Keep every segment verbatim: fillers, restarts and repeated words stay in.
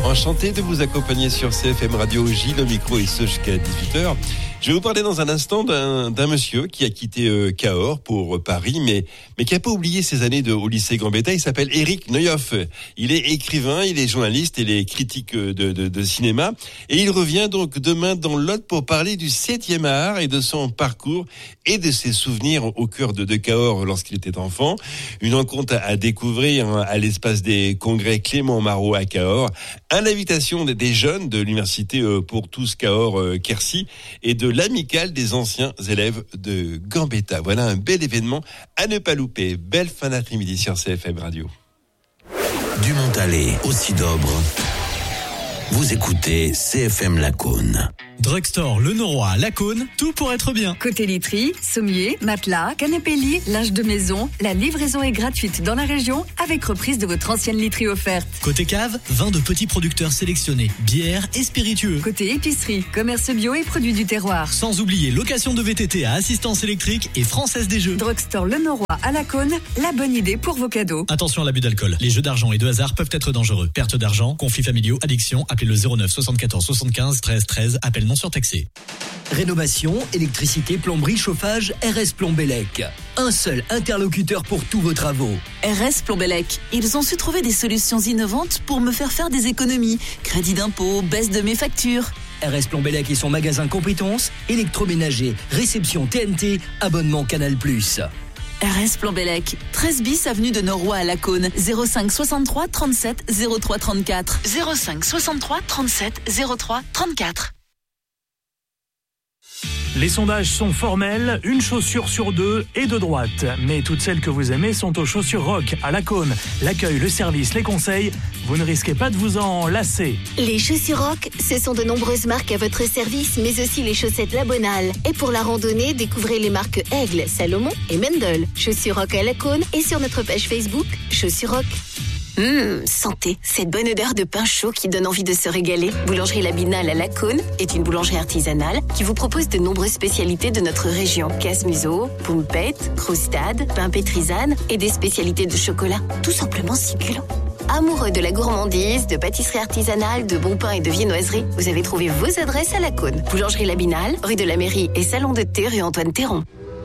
Enchanté de vous accompagner sur C F M Radio. Gilles au micro et ce jusqu'à dix-huit heures. Je vais vous parler dans un instant d'un, d'un monsieur qui a quitté euh, Cahors pour euh, Paris, mais, mais qui n'a pas oublié ses années de, au lycée Gambetta. Il s'appelle Éric Neuhoff. Il est écrivain, il est journaliste, il est critique de, de, de cinéma. Et il revient donc demain dans le Lot pour parler du septième art et de son parcours et de ses souvenirs au cœur de, de Cahors lorsqu'il était enfant. Une rencontre à, à découvrir hein, à l'espace des congrès Clément Marot à Cahors. À l'invitation des, des jeunes de l'université euh, pour tous Cahors euh, Quercy et de l'amicale des anciens élèves de Gambetta. Voilà un bel événement à ne pas louper. Belle fin d'après-midi sur C F M Radio. Du Montalet au Sidobre, vous écoutez C F M Lacaune. Drugstore Le Noroy à Lacaune, tout pour être bien. Côté literie, sommier, matelas, canapé lit, linge de maison, la livraison est gratuite dans la région avec reprise de votre ancienne literie offerte. Côté cave, vin de petits producteurs sélectionnés, bières et spiritueux. Côté épicerie, commerce bio et produits du terroir. Sans oublier location de V T T à assistance électrique et Française des Jeux. Drugstore Le Noroy à Lacaune, la bonne idée pour vos cadeaux. Attention à l'abus d'alcool. Les jeux d'argent et de hasard peuvent être dangereux. Perte d'argent, conflits familiaux, addiction, appelez le zéro neuf soixante-quatorze soixante-quinze treize treize, appel non surtaxé. Rénovation, électricité, plomberie, chauffage, R S Plombellec. Un seul interlocuteur pour tous vos travaux. R S Plombellec. Ils ont su trouver des solutions innovantes pour me faire faire des économies. Crédit d'impôt, baisse de mes factures. R S Plombellec et son magasin compétences, électroménager, réception T N T, abonnement Canal plus. R S Plombellec, treize bis avenue de Noroy à Lacaune, zéro cinq soixante-trois trente-sept zéro trois trente-quatre. zéro cinq soixante-trois trente-sept zéro trois trente-quatre. Les sondages sont formels, une chaussure sur deux est de droite. Mais toutes celles que vous aimez sont aux chaussures rock à Lacaune. L'accueil, le service, les conseils, vous ne risquez pas de vous en lasser. Les chaussures rock, ce sont de nombreuses marques à votre service, mais aussi les chaussettes Labonal. Et pour la randonnée, découvrez les marques Aigle, Salomon et Mendel. Chaussures rock à Lacaune et sur notre page Facebook, Chaussures rock. Hum, santé, cette bonne odeur de pain chaud qui donne envie de se régaler. Boulangerie Labinal à Lacaune est une boulangerie artisanale qui vous propose de nombreuses spécialités de notre région. Casse-museau, poumpette, croustade, pain pétrisane et des spécialités de chocolat. Tout simplement succulent. Amoureux de la gourmandise, de pâtisserie artisanale, de bon pain et de viennoiserie, vous avez trouvé vos adresses à Lacaune. Boulangerie Labinal, rue de la Mairie et salon de thé rue Antoine Théron.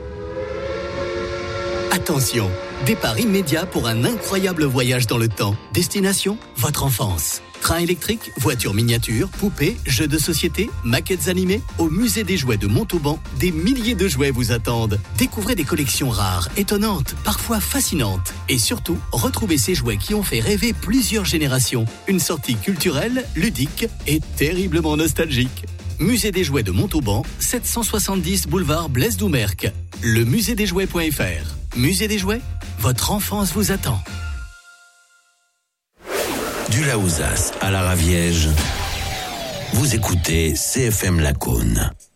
Attention, départ immédiat pour un incroyable voyage dans le temps. Destination, votre enfance. Train électrique, voitures miniatures, poupées, jeux de société, maquettes animées. Au musée des jouets de Montauban, des milliers de jouets vous attendent. Découvrez des collections rares, étonnantes, parfois fascinantes. Et surtout, retrouvez ces jouets qui ont fait rêver plusieurs générations. Une sortie culturelle, ludique et terriblement nostalgique. Musée des jouets de Montauban, sept cent soixante-dix boulevard Blaise Doumerc. Le musée des jouets point f r. Musée des jouets, votre enfance vous attend. Du Laouzas à la Raviège, vous écoutez C F M Lacaune.